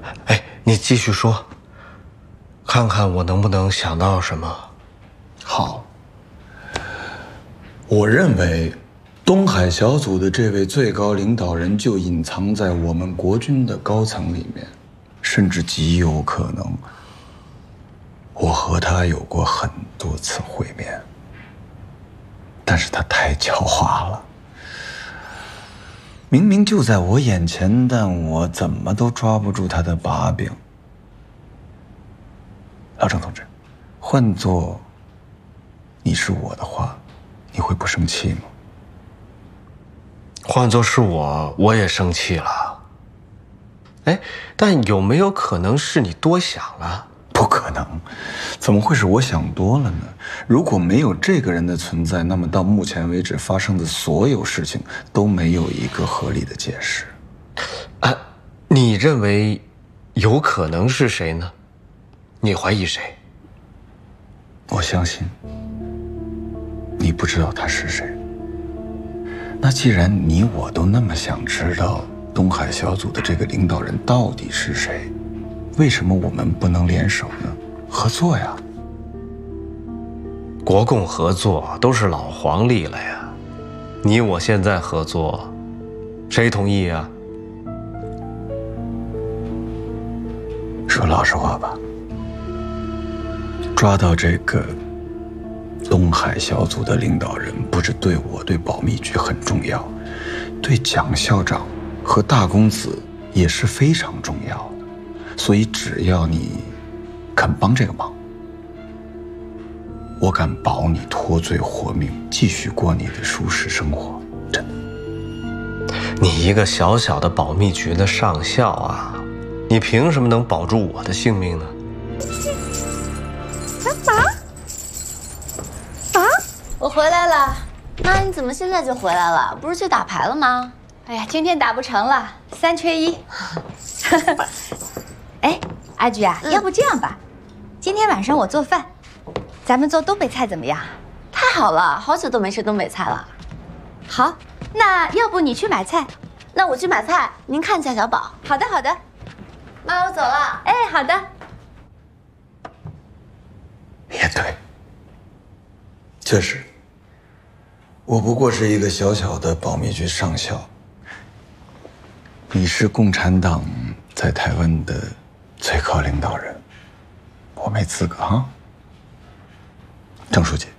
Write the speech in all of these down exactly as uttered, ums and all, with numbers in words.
哎，你继续说，看看我能不能想到什么。 好，我认为东海小组的这位最高领导人就隐藏在我们国军的高层里面，甚至极有可能，我和他有过很多次会面，但是他太狡猾了。明明就在我眼前，但我怎么都抓不住他的把柄。老郑同志，换做你是我的话，你会不生气吗？ 换作是我，我也生气了。哎，但有没有可能是你多想了？ 不可能，怎么会是我想多了呢？如果没有这个人的存在，那么到目前为止发生的所有事情都没有一个合理的解释。 啊，你认为有可能是谁呢？你怀疑谁？ 我相信你不知道他是谁。那既然你我都那么想知道东海小组的这个领导人到底是谁，为什么我们不能联手呢？合作呀！ 国共合作都是老黄历了呀，你我现在合作，谁同意呀？ 说老实话吧，抓到这个东海小组的领导人，不止对我对保密局很重要，对蒋校长和大公子也是非常重要的。所以只要你肯帮这个忙，我敢保你脱罪活命，继续过你的舒适生活。真的。 你一个小小的保密局的上校啊，你凭什么能保住我的性命呢？ 干嘛？啊？我回来了。妈，你怎么现在就回来了？不是去打牌了吗？ 哎呀，今天打不成了，三缺一。哎，阿菊啊，嗯、要不这样吧，今天晚上我做饭，咱们做东北菜怎么样？ 太好了，好久都没吃东北菜了。 好，那要不你去买菜， 那我去买菜，您看一下小宝。 好的，好的。 妈，我走了。 哎，好的。 也对，确实，我不过是一个小小的保密局上校，你是共产党在台湾的最高领导人，我没资格啊。郑书记，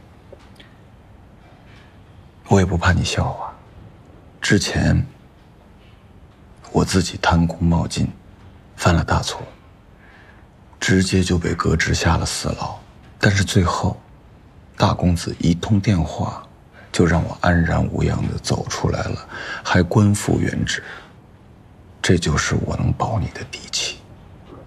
我也不怕你笑话，之前我自己贪功冒进，犯了大错，直接就被革职下了死牢，但是最后大公子一通电话就让我安然无恙地走出来了，还官复原职，这就是我能保你的底气。